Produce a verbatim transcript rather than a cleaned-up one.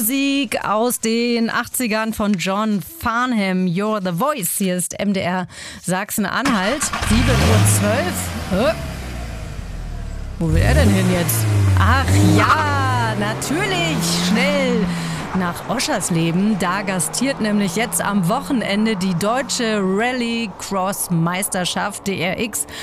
Musik aus den achtzigern von John Farnham, You're the Voice. Hier ist M D R Sachsen-Anhalt, sieben Uhr zwölf. Wo will er denn hin jetzt? Ach ja, natürlich, schnell nach Oschersleben. Da gastiert nämlich jetzt am Wochenende die deutsche Rallycross-Meisterschaft D R X.